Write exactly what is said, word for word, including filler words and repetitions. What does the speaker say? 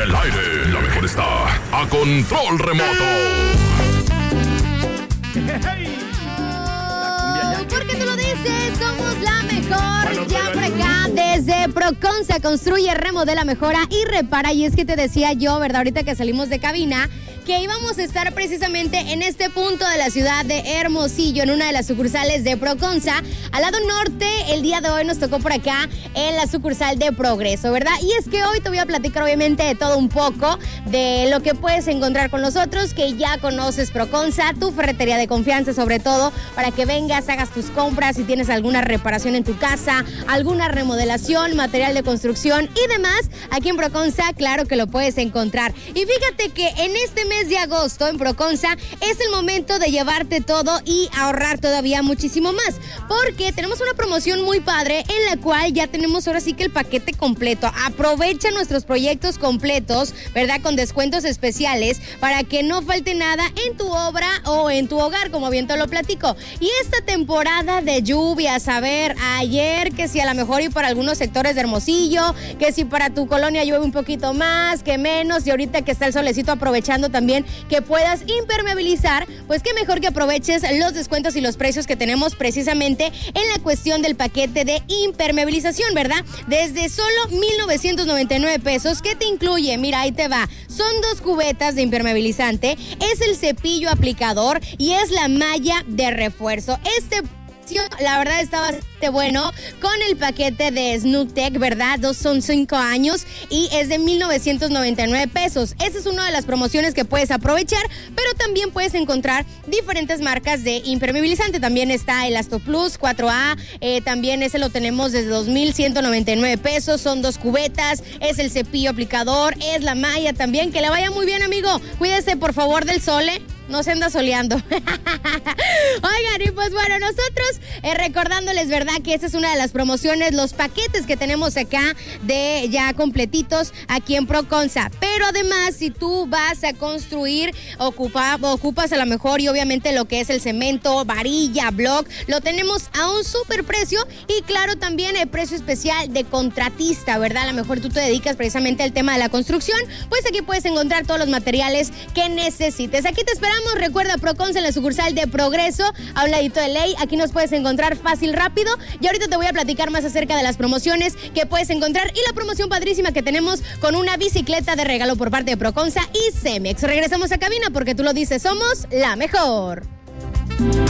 el aire, la mejor está a control remoto. Oh, porque tú lo dices, somos la mejor. Ya por acá, desde Proconza, construye, remodela, mejora y repara. Y es que te decía yo, ¿verdad? Ahorita que salimos de cabina, que íbamos a estar precisamente en este punto de la ciudad de Hermosillo, en una de las sucursales de Proconza. Al lado norte, el día de hoy nos tocó por acá en la sucursal de Progreso, ¿verdad? Y es que hoy te voy a platicar obviamente de todo un poco, de lo que puedes encontrar con nosotros, que ya conoces Proconza, tu ferretería de confianza sobre todo, para que vengas, hagas tus compras, si tienes alguna reparación en tu casa, alguna remodelación, material de construcción y demás, aquí en Proconza, claro que lo puedes encontrar. Y fíjate que en este mes de agosto en Proconza es el momento de llevarte todo y ahorrar todavía muchísimo más, porque tenemos una promoción muy padre en la cual ya tenemos ahora sí que el paquete completo. Aprovecha nuestros proyectos completos, ¿verdad? Con descuentos especiales para que no falte nada en tu obra o en tu hogar, como bien te lo platico. Y esta temporada de lluvias, a ver, ayer que si a lo mejor y para algunos sectores de Hermosillo, que si para tu colonia llueve un poquito más, que menos, y ahorita que está el solecito aprovechando también También que puedas impermeabilizar, pues qué mejor que aproveches los descuentos y los precios que tenemos precisamente en la cuestión del paquete de impermeabilización, ¿verdad? Desde solo mil novecientos noventa y nueve pesos, ¿qué te incluye? Mira, ahí te va. Son dos cubetas de impermeabilizante, es el cepillo aplicador y es la malla de refuerzo. Este la verdad está bastante bueno con el paquete de Snutec, ¿verdad? Dos son cinco años y es de mil novecientos noventa y nueve pesos. Esa es una de las promociones que puedes aprovechar, pero también puedes encontrar diferentes marcas de impermeabilizante. También está el Astoplus cuatro A, eh, también ese lo tenemos desde dos mil ciento noventa y nueve pesos. Son dos cubetas, es el cepillo aplicador, es la malla también. Que le vaya muy bien, amigo. Cuídese por favor del sol, ¿eh? No se anda soleando. Oigan, y pues bueno, nosotros eh, recordándoles, ¿verdad? Que esta es una de las promociones, los paquetes que tenemos acá de ya completitos aquí en Proconza. Pero además, si tú vas a construir, ocupa, ocupas a lo mejor y obviamente lo que es el cemento, varilla, block, lo tenemos a un súper precio y claro, también el precio especial de contratista, ¿verdad? A lo mejor tú te dedicas precisamente al tema de la construcción, pues aquí puedes encontrar todos los materiales que necesites. Aquí te esperamos. Recuerda Proconza en la sucursal de Progreso, a un ladito de Ley. Aquí nos puedes encontrar fácil, rápido. Y ahorita te voy a platicar más acerca de las promociones que puedes encontrar y la promoción padrísima que tenemos con una bicicleta de regalo por parte de Proconza y Cemex. Regresamos a cabina porque tú lo dices, somos la mejor.